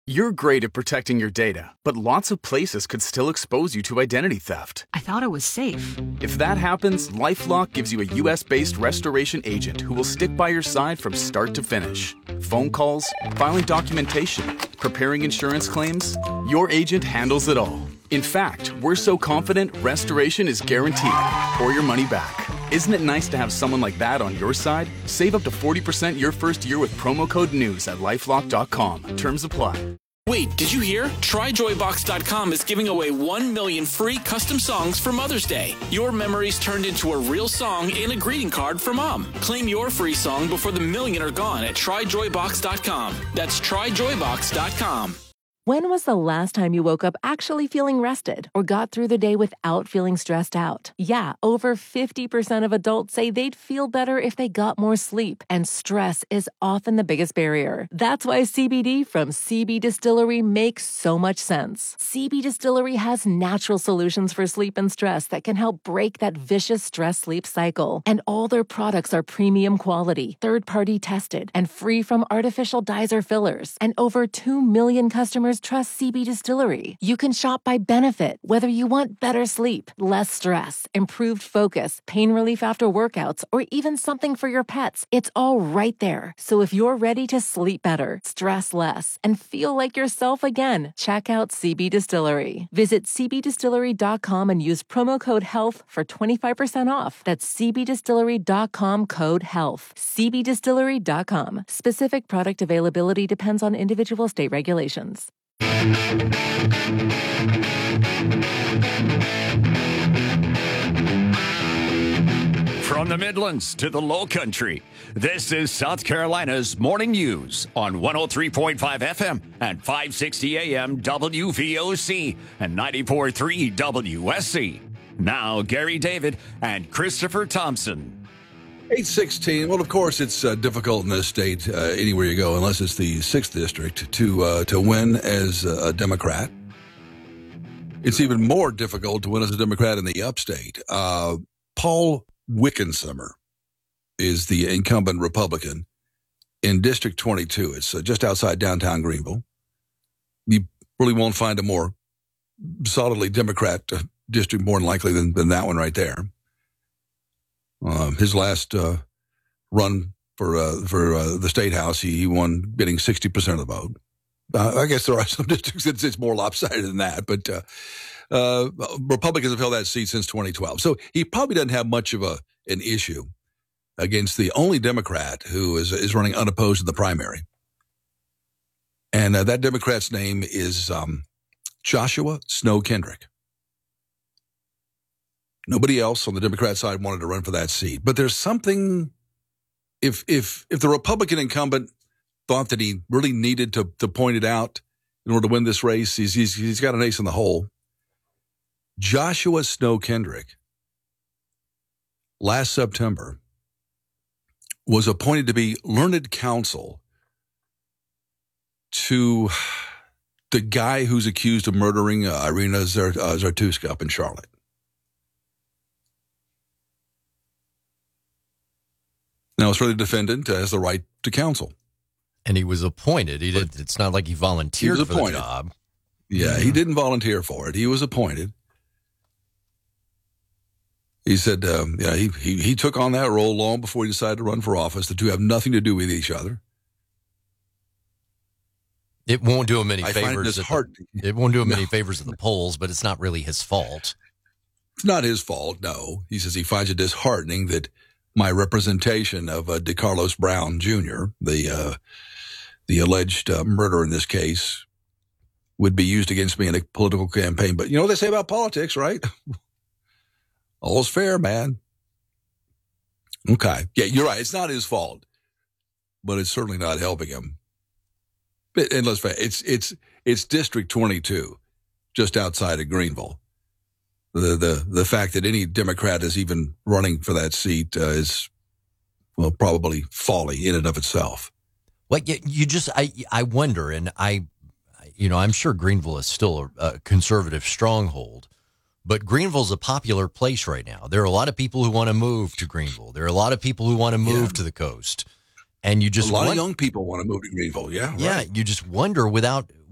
You're great at protecting your data, but lots of places could still expose you to identity theft. I thought it was safe. If that happens, LifeLock gives you a U.S.-based restoration agent who will stick by your side from start to finish. Phone calls, filing documentation, preparing insurance claims, your agent handles it all. In fact, we're so confident restoration is guaranteed or your money back. Isn't it nice to have someone like that on your side? Save up to 40% your first year with promo code NEWS at LifeLock.com. Terms apply. Wait, did you hear? TryJoyBox.com is giving away 1 million free custom songs for Mother's Day. Your memories turned into a real song and a greeting card for Mom. Claim your free song before the million are gone at TryJoyBox.com. That's TryJoyBox.com. When was the last time you woke up actually feeling rested or got through the day without feeling stressed out? Yeah, over 50% of adults say they'd feel better if they got more sleep, and stress is often the biggest barrier. That's why CBD from CB Distillery makes so much sense. CB Distillery has natural solutions for sleep and stress that can help break that vicious stress-sleep cycle. And all their products are premium quality, third-party tested, and free from artificial dyes or fillers. And over 2 million customers trust CB Distillery. You can shop by benefit, whether you want better sleep, less stress, improved focus, pain relief after workouts, or even something for your pets. It's all right there. So if you're ready to sleep better, stress less, and feel like yourself again, check out CB Distillery. Visit cbdistillery.com and use promo code HEALTH for 25% off. That's cbdistillery.com, code HEALTH. cbdistillery.com. Specific product availability depends on individual state regulations. From the Midlands to the Low Country, this is South Carolina's Morning News on 103.5 FM and 560 AM WVOC and 94.3 WSC. Now, Gary David and Christopher Thompson. 8:16. Well, of course, it's difficult in this state, anywhere you go, unless it's the 6th District, to win as a Democrat. It's even more difficult to win as a Democrat in the upstate. Paul Wickensimmer is the incumbent Republican in District 22. It's just outside downtown Greenville. You really won't find a more solidly Democrat district more than likely than that one right there. His last run for the state house, he won, getting 60% of the vote. I guess there are some districts it's more lopsided than that, but Republicans have held that seat since 2012. So he probably doesn't have much of an issue against the only Democrat who is running unopposed in the primary. And that Democrat's name is Joshua Snow Kendrick. Nobody else on the Democrat side wanted to run for that seat. But there's something, if the Republican incumbent thought that he really needed to point it out in order to win this race, he's got an ace in the hole. Joshua Snow Kendrick, last September, was appointed to be learned counsel to the guy who's accused of murdering Irina Zartuska up in Charlotte. Now, the defendant has the right to counsel. And he was appointed. It's not like he volunteered for the job. Yeah, he didn't volunteer for it. He was appointed. He said, he took on that role long before he decided to run for office. The two have nothing to do with each other. It won't do him any favors. It won't do him any favors at the polls, but it's not really his fault. It's not his fault, no. He says he finds it disheartening that my representation of DeCarlos Brown Jr., the alleged murderer in this case, would be used against me in a political campaign. But you know what they say about politics, right? All's fair, man. Okay. Yeah, you're right. It's not his fault, but it's certainly not helping him. And let's face it, it's District 22, just outside of Greenville. The fact that any Democrat is even running for that seat is, well, probably folly in and of itself. Like I wonder, and I'm sure Greenville is still a conservative stronghold, but Greenville's a popular place right now. There are a lot of people who want to move to Greenville. There are a lot of people who want to move to the coast, and you just a lot of young people want to move to Greenville. Yeah, yeah. right. You just wonder without